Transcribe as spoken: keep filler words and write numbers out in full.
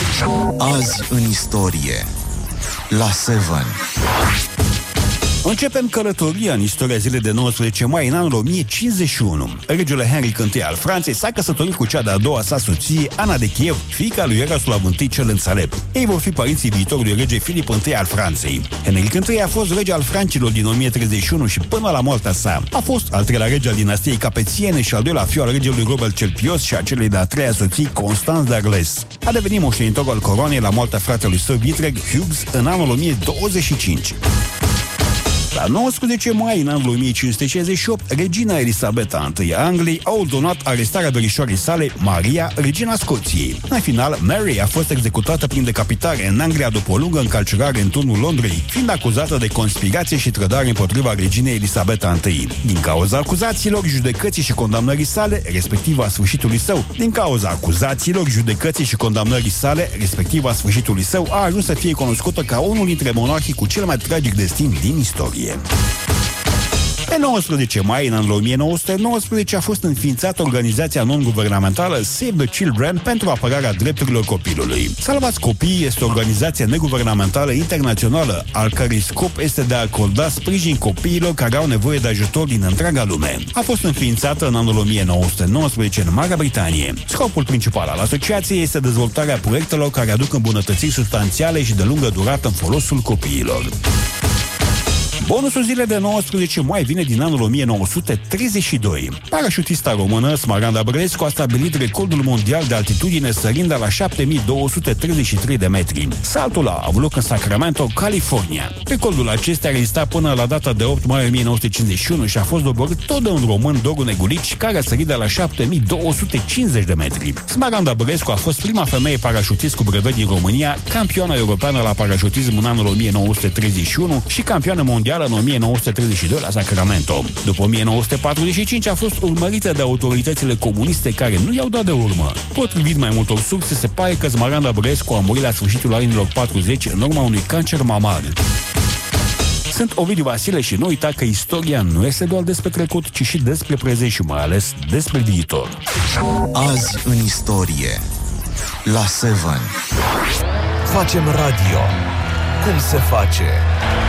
Azi în istorie la Seven. Începem călătoria în istoria zilei de nouăsprezece mai în anul o mie cincizeci și unu. Regele Henric I al Franței s-a căsătorit cu cea de-a doua sa soție, Ana de Kiev, fiica lui Iaroslav I cel Înțelept. Ei vor fi părinții viitorului rege Filip I al Franței. Henric I a fost rege al francilor din o mie treizeci și unu și până la moartea sa. A fost al treilea rege al dinastiei Capețiene și al doilea fiu al regelui Robert cel Pios și a celei de-a treia soții, Constanța d'Arles. A devenit moștenitor al coroanei la moartea fratelui său Vitreg, Hughes, în anul o mie douăzeci și cinci. La nouăsprezece mai, în anul o mie cinci sute șaizeci și opt, regina Elisabeta I a Angliei a ordonat arestarea verișoarei sale, Maria, regina Scoției. În final, Mary a fost executată prin decapitare în Anglia după o lungă încalcerare în turnul Londrei, fiind acuzată de conspirație și trădare împotriva reginei Elisabeta I. Din cauza acuzațiilor, judecății și condamnării sale, respectiv a sfârșitului său, din cauza acuzațiilor, judecății și condamnării sale, respectiv a sfârșitului său, a ajuns să fie cunoscută ca unul dintre monarhii cu cel mai tragic destin din istorie. Pe nouăsprezece mai, în anul o mie nouă sute nouăsprezece, a fost înființată organizația non-guvernamentală Save the Children pentru apărarea drepturilor copilului. Salvați Copiii este o organizație neguvernamentală internațională, al cărei scop este de a acorda sprijin copiilor care au nevoie de ajutor din întreaga lume. A fost înființată în anul o mie nouă sute nouăsprezece în Marea Britanie. Scopul principal al asociației este dezvoltarea proiectelor care aduc îmbunătățiri substanțiale și de lungă durată în folosul copiilor. Bonusul zilei de nouăsprezece mai vine din anul o mie nouă sute treizeci și doi. Parașutista română Smaranda Bărescu a stabilit recordul mondial de altitudine sărind de la șapte mii două sute treizeci și trei de metri. Saltul a avut loc în Sacramento, California. Recordul acesta a rezistat până la data de opt mai o mie nouă sute cincizeci și unu și a fost doborât tot de un român, Doru Negulici, care a sărit de la șapte mii două sute cincizeci de metri. Smaranda Bărescu a fost prima femeie parașutist cu brevet din România, campioană europeană la parașutism în anul o mie nouă sute treizeci și unu și campioană mondială în o mie nouă sute treizeci și doi la Sacramento. După o mie nouă sute patruzeci și cinci a fost urmărită de autoritățile comuniste care nu i-au dat de urmă. Potrivit mai multor surse, se pare că Smaranda Bărescu a murit la sfârșitul anilor patruzeci în urma unui cancer mamar. Sunt Ovidiu Vasile și nu uita că istoria nu este doar despre trecut, ci și despre prezent și mai ales despre viitor. Azi în istorie la Seven. Facem radio. Cum se face?